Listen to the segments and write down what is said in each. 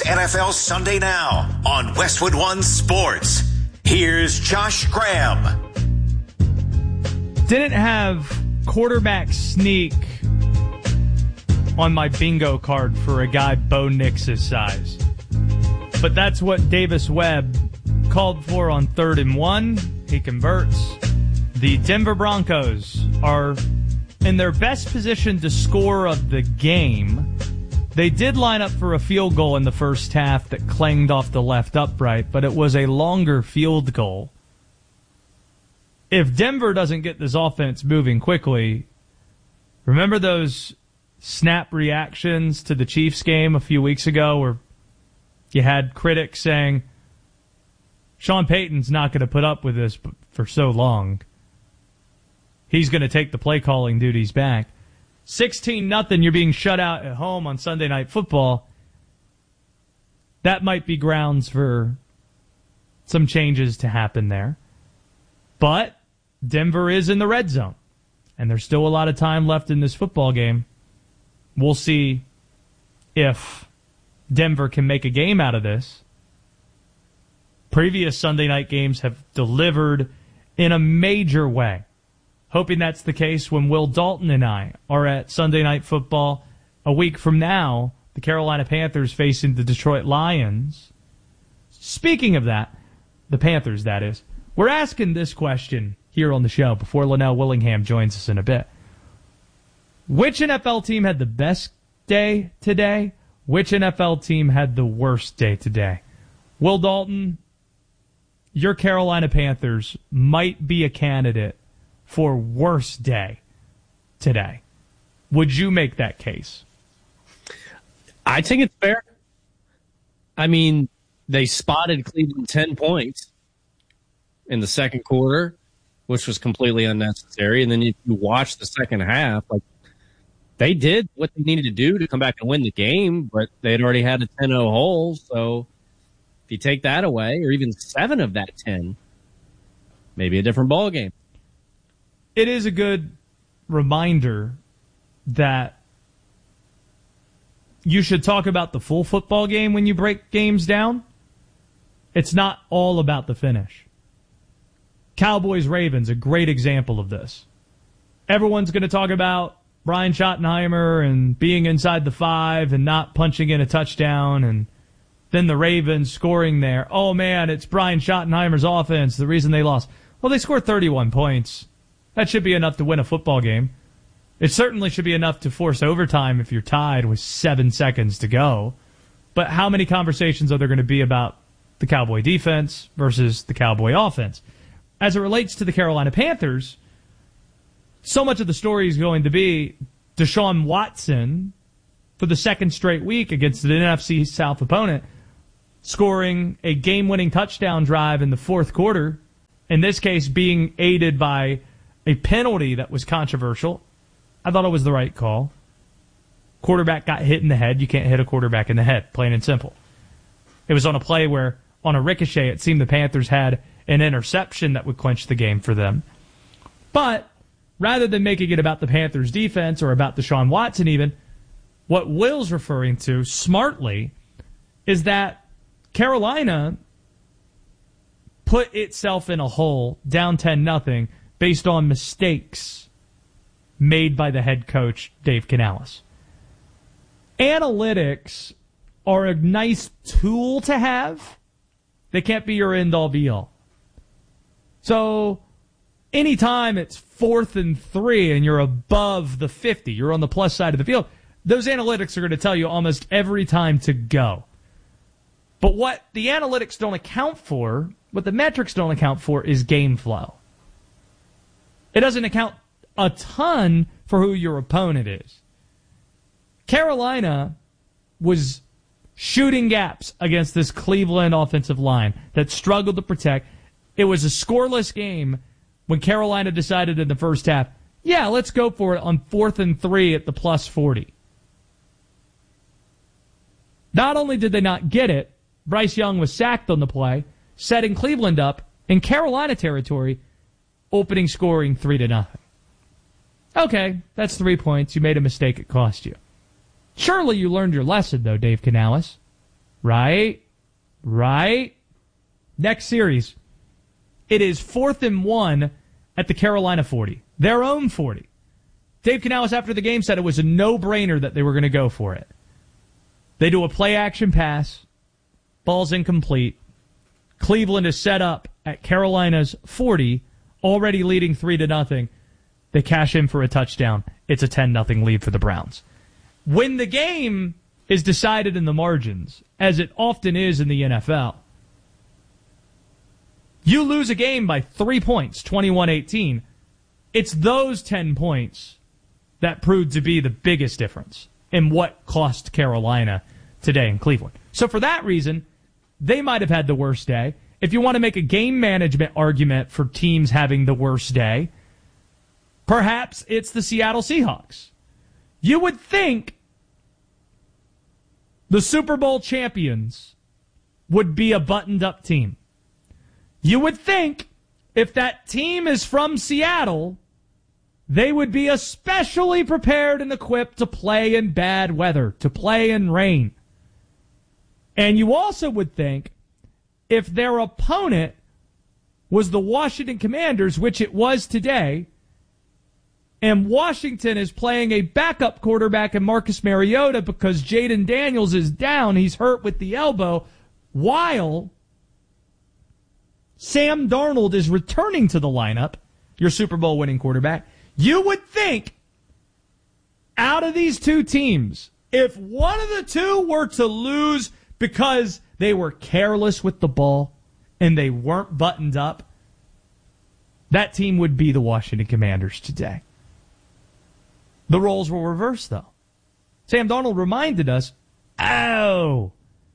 NFL Sunday Now on Westwood One Sports. Here's Josh Graham. Didn't have quarterback sneak on my bingo card for a guy Bo Nix's size. But that's what Davis Webb called for on 3rd and 1. He converts. The Denver Broncos are in their best position to score of the game. They did line up for a field goal in the first half that clanged off the left upright, but it was a longer field goal. If Denver doesn't get this offense moving quickly, remember those snap reactions to the Chiefs game a few weeks ago where you had critics saying, Sean Payton's not going to put up with this for so long. He's going to take the play calling duties back. 16-0, you're being shut out at home on Sunday Night Football. That might be grounds for some changes to happen there. But Denver is in the red zone, and there's still a lot of time left in this football game. We'll see if Denver can make a game out of this. Previous Sunday night games have delivered in a major way. Hoping that's the case when Will Dalton and I are at Sunday Night Football a week from now. The Carolina Panthers facing the Detroit Lions. Speaking of that, the Panthers, that is, we're asking this question here on the show before Linnell Willingham joins us in a bit. Which NFL team had the best day today? Which NFL team had the worst day today? Will Dalton, your Carolina Panthers might be a candidate for worst day today. Would you make that case? I think it's fair. I mean, they spotted Cleveland 10 points in the second quarter, which was completely unnecessary. And then if you watch the second half, like, they did what they needed to do to come back and win the game, but they had already had a 10-0 hole. So if you take that away, or even 7 of that 10, maybe a different ball game. It is a good reminder that you should talk about the full football game when you break games down. It's not all about the finish. Cowboys-Ravens, a great example of this. Everyone's going to talk about Brian Schottenheimer and being inside the 5 and not punching in a touchdown, and then the Ravens scoring there. Oh, man, it's Brian Schottenheimer's offense, the reason they lost. Well, they scored 31 points. That should be enough to win a football game. It certainly should be enough to force overtime if you're tied with 7 seconds to go. But how many conversations are there going to be about the Cowboy defense versus the Cowboy offense? As it relates to the Carolina Panthers, so much of the story is going to be Deshaun Watson for the second straight week against an NFC South opponent, scoring a game-winning touchdown drive in the fourth quarter, in this case being aided by a penalty that was controversial. I thought it was the right call. Quarterback got hit in the head. You can't hit a quarterback in the head, plain and simple. It was on a play where, on a ricochet, it seemed the Panthers had an interception that would clinch the game for them. But rather than making it about the Panthers' defense or about Deshaun Watson even, what Will's referring to, smartly, is that Carolina put itself in a hole, down 10-0, based on mistakes made by the head coach, Dave Canales. Analytics are a nice tool to have. They can't be your end-all, be-all. So anytime it's 4th and 3 and you're above the 50, you're on the plus side of the field, those analytics are going to tell you almost every time to go. But what the analytics don't account for, what the metrics don't account for, is game flow. It doesn't account a ton for who your opponent is. Carolina was shooting gaps against this Cleveland offensive line that struggled to protect. It was a scoreless game when Carolina decided in the first half, yeah, let's go for it on 4th and 3 at the plus 40. Not only did they not get it, Bryce Young was sacked on the play, setting Cleveland up in Carolina territory, opening scoring 3-0. Okay, that's 3 points. You made a mistake. It cost you. Surely you learned your lesson, though, Dave Canales. Right? Next series. It is 4th and 1 at the Carolina 40. Their own 40. Dave Canales, after the game, said it was a no-brainer that they were going to go for it. They do a play-action pass. Ball's incomplete. Cleveland is set up at Carolina's 40, already leading 3-0. They cash in for a touchdown. It's a 10-0 lead for the Browns. When the game is decided in the margins, as it often is in the NFL, you lose a game by 3 points, 21-18. It's those 10 points that proved to be the biggest difference in what cost Carolina today in Cleveland. So for that reason, they might have had the worst day. If you want to make a game management argument for teams having the worst day, perhaps it's the Seattle Seahawks. You would think the Super Bowl champions would be a buttoned-up team. You would think if that team is from Seattle, they would be especially prepared and equipped to play in bad weather, to play in rain. And you also would think if their opponent was the Washington Commanders, which it was today, and Washington is playing a backup quarterback in Marcus Mariota because Jaden Daniels is down, he's hurt with the elbow, while Sam Darnold is returning to the lineup, your Super Bowl winning quarterback, you would think out of these two teams, if one of the two were to lose because they were careless with the ball and they weren't buttoned up, that team would be the Washington Commanders today. The roles will reverse, though. Sam Darnold reminded us, I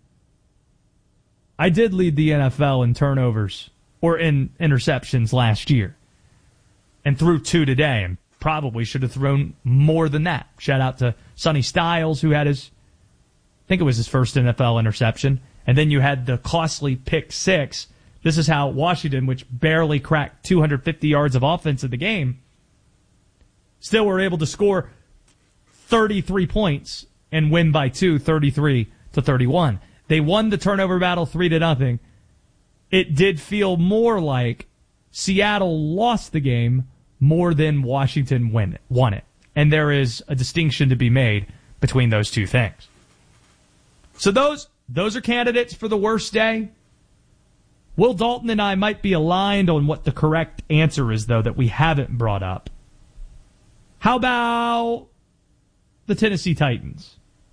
did lead the NFL in turnovers or in interceptions last year and threw 2 today and probably should have thrown more than that. Shout out to Sonny Styles, who had I think it was his first NFL interception. And then you had the costly pick 6. This is how Washington, which barely cracked 250 yards of offense in the game, still were able to score 33 points and win by 2, 33-31. They won the turnover battle 3-0. It did feel more like Seattle lost the game more than Washington won it. And there is a distinction to be made between those two things. So those are candidates for the worst day. Will Dalton and I might be aligned on what the correct answer is, though, that we haven't brought up. How about the Tennessee Titans?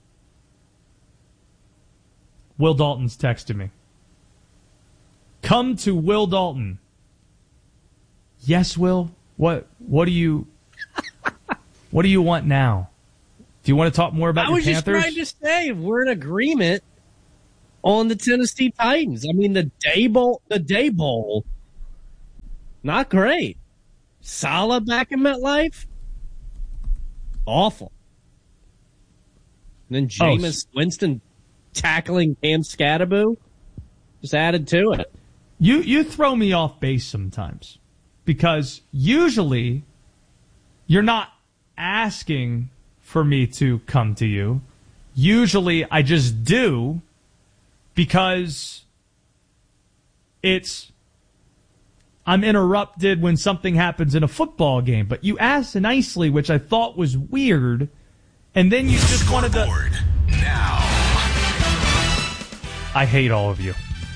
Will Dalton's texted me. Come to Will Dalton. Yes, Will. What do you want now? Do you want to talk more about your Panthers? I was just trying to say we're in agreement on the Tennessee Titans. I mean, the Day Bowl, not great. Saleh back in MetLife, awful. And then Jameis Winston tackling Cam Scatterboo just added to it. You throw me off base sometimes because usually you're not asking for me to come to you. Usually I just do because I'm interrupted when something happens in a football game. But you asked nicely, which I thought was weird, and then you just wanted to... Now. I hate all of you.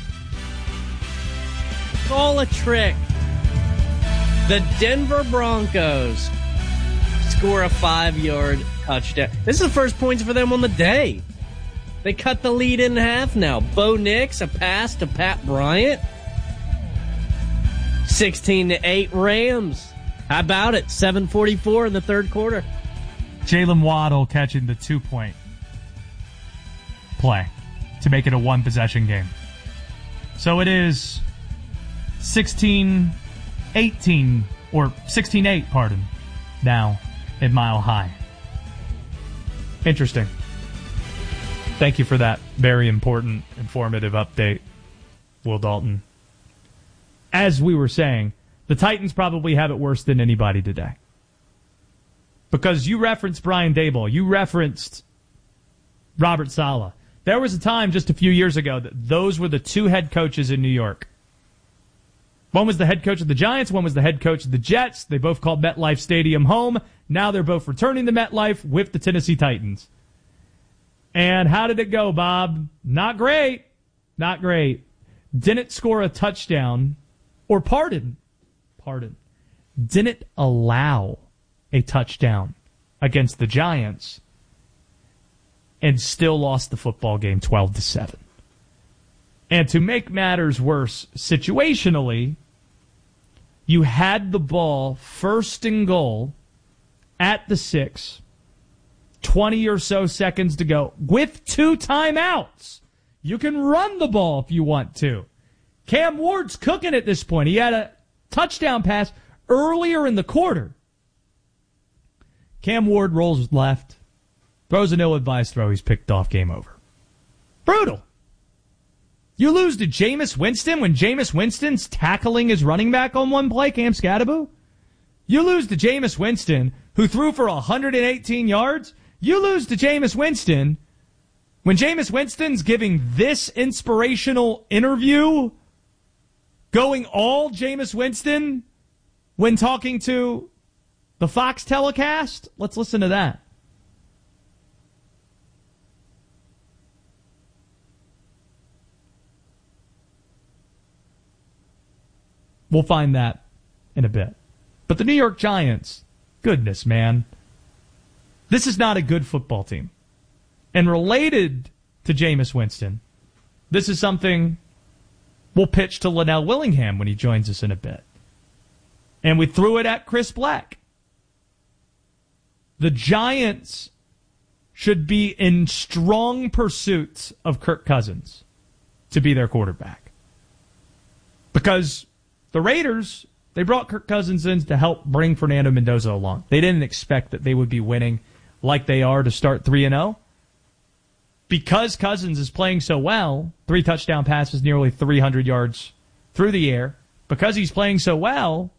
It's all a trick. The Denver Broncos score a 5-yard touchdown. This is the first points for them on the day. They cut the lead in half now. Bo Nix, a pass to Pat Bryant. 16-8 Rams. How about it? 7:44 in the third quarter. Jalen Waddle catching the 2-point play to make it a one-possession game. So it is 16-18, or 16-8, pardon, now at Mile High. Interesting. Thank you for that very important, informative update, Will Dalton. As we were saying, the Titans probably have it worse than anybody today. Because you referenced Brian Daboll. You referenced Robert Saleh. There was a time just a few years ago that those were the two head coaches in New York. One was the head coach of the Giants, one was the head coach of the Jets. They both called MetLife Stadium home. Now they're both returning to MetLife with the Tennessee Titans. And how did it go, Bob? Not great. Not great. Didn't score a touchdown, or pardon, didn't allow a touchdown against the Giants, and still lost the football game 12-7. And to make matters worse situationally, you had the ball first and goal at the 6, 20 or so seconds to go with 2 timeouts. You can run the ball if you want to. Cam Ward's cooking at this point. He had a touchdown pass earlier in the quarter. Cam Ward rolls left, throws an ill-advised throw. He's picked off. Game over. Brutal. You lose to Jameis Winston when Jameis Winston's tackling his running back on one play, Cam Scadaboo. You lose to Jameis Winston, who threw for 118 yards. You lose to Jameis Winston when Jameis Winston's giving this inspirational interview, going all Jameis Winston when talking to the Fox telecast. Let's listen to that. We'll find that in a bit. But the New York Giants, goodness, man. This is not a good football team. And related to Jameis Winston, this is something we'll pitch to Linnell Willingham when he joins us in a bit. And we threw it at Chris Black. The Giants should be in strong pursuit of Kirk Cousins to be their quarterback. Because the Raiders, they brought Kirk Cousins in to help bring Fernando Mendoza along. They didn't expect that they would be winning like they are to start 3-0. Because Cousins is playing so well, 3 touchdown passes, nearly 300 yards through the air, because he's playing so well,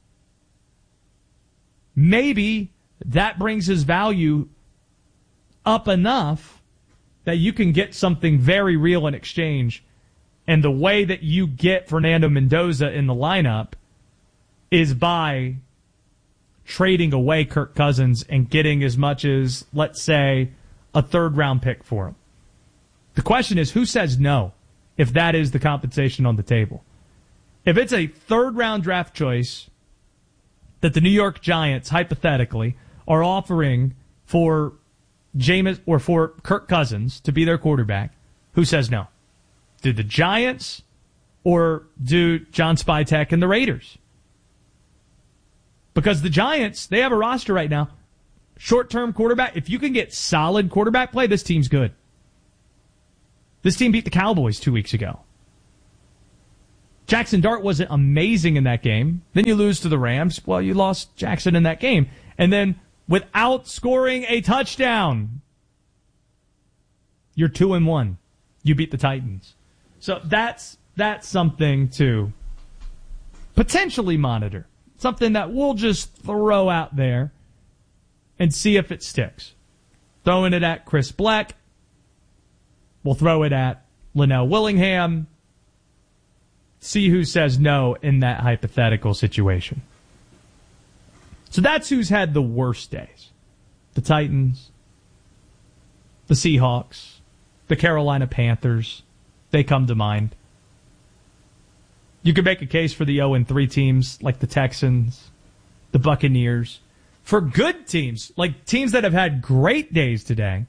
maybe that brings his value up enough that you can get something very real in exchange. And the way that you get Fernando Mendoza in the lineup is by trading away Kirk Cousins and getting as much as, let's say, a 3rd-round pick for him. The question is, who says no if that is the compensation on the table? If it's a 3rd-round draft choice that the New York Giants, hypothetically, are offering for Jameis or for Kirk Cousins to be their quarterback, who says no? Do the Giants or do John Spytek and the Raiders? Because the Giants, they have a roster right now. Short-term quarterback. If you can get solid quarterback play, this team's good. This team beat the Cowboys 2 weeks ago. Jackson Dart wasn't amazing in that game. Then you lose to the Rams. Well, you lost Jackson in that game. And then without scoring a touchdown, you're 2-1. You beat the Titans. So that's something to potentially monitor. Something that we'll just throw out there and see if it sticks. Throwing it at Chris Black. We'll throw it at Linnell Willingham. See who says no in that hypothetical situation. So that's who's had the worst days. The Titans, the Seahawks, the Carolina Panthers. They come to mind. You could make a case for the 0-3 teams like the Texans, the Buccaneers. For good teams, like teams that have had great days today,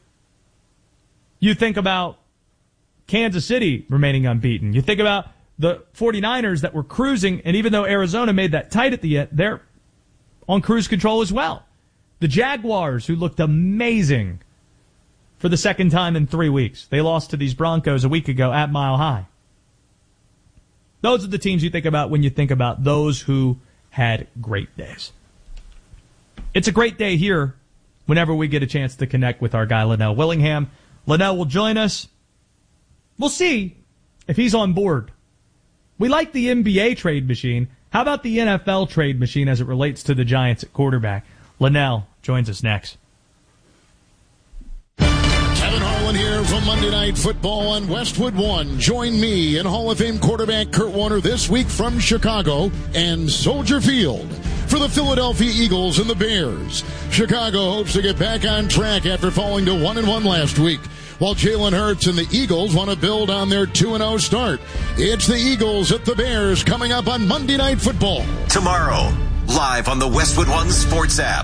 you think about Kansas City remaining unbeaten. You think about the 49ers that were cruising, and even though Arizona made that tight at the end, they're on cruise control as well. The Jaguars, who looked amazing for the second time in 3 weeks. They lost to these Broncos a week ago at Mile High. Those are the teams you think about when you think about those who had great days. It's a great day here whenever we get a chance to connect with our guy, Linnell Willingham. Linnell will join us. We'll see if he's on board. We like the NBA trade machine. How about the NFL trade machine as it relates to the Giants at quarterback? Linnell joins us next. Kevin Harlan here here from Monday Night Football on Westwood One. Join me and Hall of Fame quarterback Kurt Warner this week from Chicago and Soldier Field for the Philadelphia Eagles and the Bears. Chicago hopes to get back on track after falling to 1-1 last week, while Jalen Hurts and the Eagles want to build on their 2-0 start. It's the Eagles at the Bears coming up on Monday Night Football. Tomorrow, live on the Westwood One Sports app.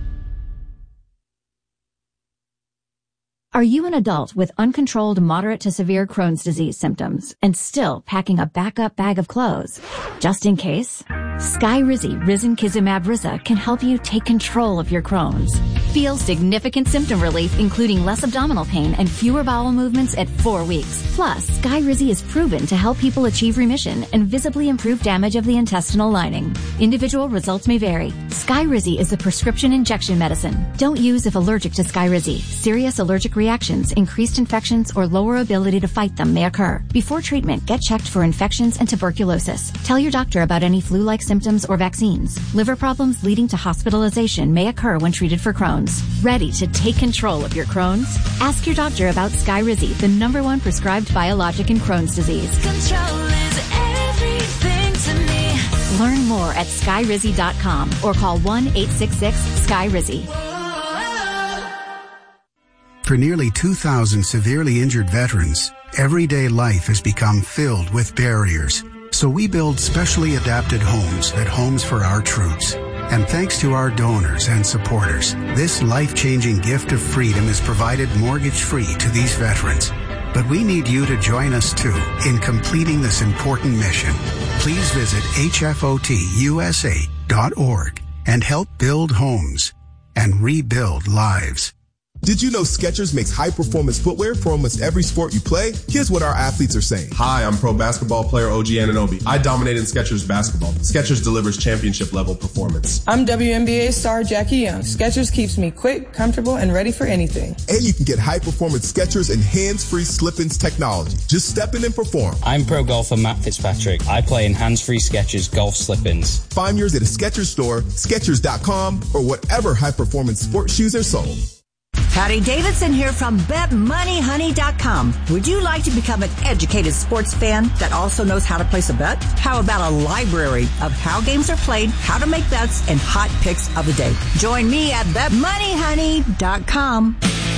Are you an adult with uncontrolled moderate to severe Crohn's disease symptoms and still packing a backup bag of clothes? Just in case, Skyrizi Risankizumab Riza can help you take control of your Crohn's. Feel significant symptom relief, including less abdominal pain and fewer bowel movements at 4 weeks. Plus, Skyrizi is proven to help people achieve remission and visibly improve damage of the intestinal lining. Individual results may vary. Skyrizi is a prescription injection medicine. Don't use if allergic to Skyrizi. Serious allergic reactions, increased infections, or lower ability to fight them may occur. Before treatment, get checked for infections and tuberculosis. Tell your doctor about any flu-like symptoms or vaccines. Liver problems leading to hospitalization may occur when treated for Crohn's. Ready to take control of your Crohn's? Ask your doctor about Skyrizi, the #1 prescribed biologic in Crohn's disease. Control is everything to me. Learn more at Skyrizi.com or call 1-866-SKYRIZI. For nearly 2,000 severely injured veterans, everyday life has become filled with barriers. So we build specially adapted homes at Homes for Our Troops. And thanks to our donors and supporters, this life-changing gift of freedom is provided mortgage-free to these veterans. But we need you to join us, too, in completing this important mission. Please visit hfotusa.org and help build homes and rebuild lives. Did you know Skechers makes high-performance footwear for almost every sport you play? Here's what our athletes are saying. Hi, I'm pro basketball player OG Anunoby. I dominate in Skechers basketball. Skechers delivers championship-level performance. I'm WNBA star Jackie Young. Skechers keeps me quick, comfortable, and ready for anything. And you can get high-performance Skechers and hands-free slip-ins technology. Just step in and perform. I'm pro golfer Matt Fitzpatrick. I play in hands-free Skechers golf slip-ins. Find yours at a Skechers store, Skechers.com, or whatever high-performance sports shoes are sold. Patty Davidson here from BetMoneyHoney.com. Would you like to become an educated sports fan that also knows how to place a bet? How about a library of how games are played, how to make bets, and hot picks of the day? Join me at BetMoneyHoney.com.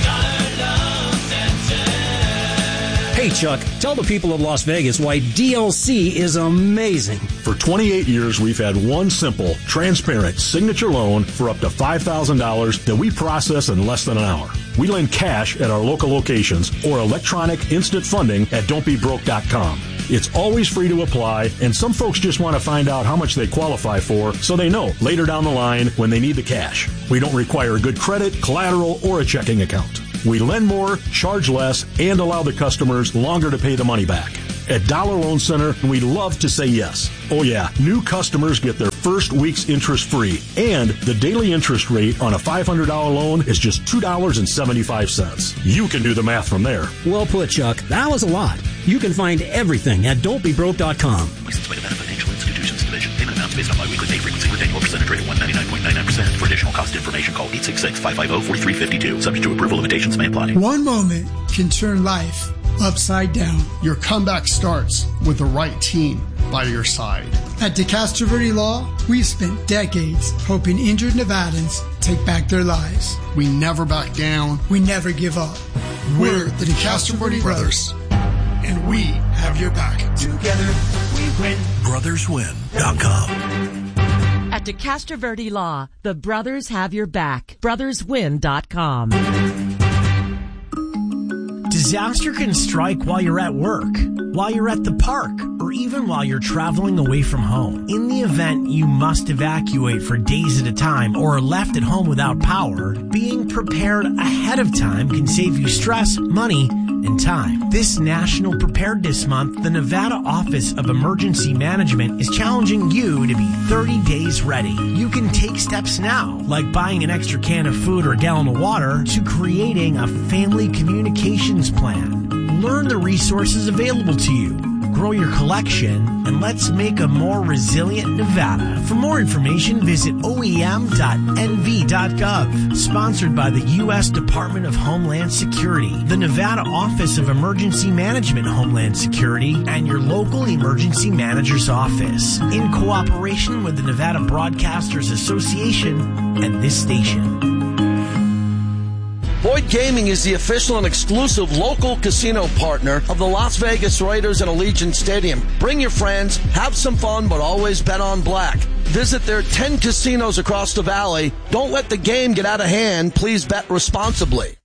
Hey, Chuck, tell the people of Las Vegas why DLC is amazing. For 28 years, we've had one simple, transparent signature loan for up to $5,000 that we process in less than an hour. We lend cash at our local locations or electronic instant funding at don'tbebroke.com. It's always free to apply, and some folks just want to find out how much they qualify for so they know later down the line when they need the cash. We don't require good credit, collateral, or a checking account. We lend more, charge less, and allow the customers longer to pay the money back. At Dollar Loan Center, we love to say yes. Oh yeah, new customers get their first week's interest free, and the daily interest rate on a $500 loan is just $2.75. You can do the math from there. Well put, Chuck. That was a lot. You can find everything at don'tbebroke.com. Licensed by the Nevada Financial Institutions Division. Payment amounts based on biweekly pay frequency with annual percentage rate of 199.99%. For additional cost information, call 866-550-4352. Subject to approval, limitations may apply. One moment can turn life upside down. Your comeback starts with the right team by your side. At DeCastro Verde Law, we've spent decades helping injured Nevadans take back their lives. We never back down. We never give up. We're the DeCastro Verde Brothers, and we have your back. Together we win. BrothersWin.com. At DeCastro Verde Law, the brothers have your back. BrothersWin.com. Disaster can strike while you're at work, while you're at the park, or even while you're traveling away from home. In the event you must evacuate for days at a time or are left at home without power, being prepared ahead of time can save you stress, money, and time. This National Preparedness Month, the Nevada Office of Emergency Management is challenging you to be 30 days ready. You can take steps now, like buying an extra can of food or a gallon of water, to creating a family communications plan. Learn the resources available to you. grow your collection, and let's make a more resilient Nevada. For more information, visit oem.nv.gov. Sponsored by the U.S. Department of Homeland Security, the Nevada Office of Emergency Management Homeland Security, and your local emergency manager's office. In cooperation with the Nevada Broadcasters Association and this station. Boyd Gaming is the official and exclusive local casino partner of the Las Vegas Raiders and Allegiant Stadium. Bring your friends, have some fun, but always bet on black. Visit their 10 casinos across the valley. Don't let the game get out of hand. Please bet responsibly.